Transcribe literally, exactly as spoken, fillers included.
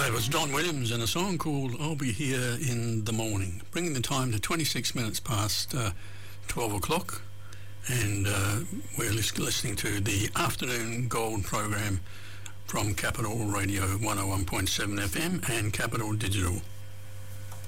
That was Don Williams and a song called I'll Be Here in the Morning, bringing the time to twenty-six minutes past uh, twelve o'clock, and uh, we're lis- listening to the Afternoon Gold program from Capital Radio one oh one point seven F M and Capital Digital.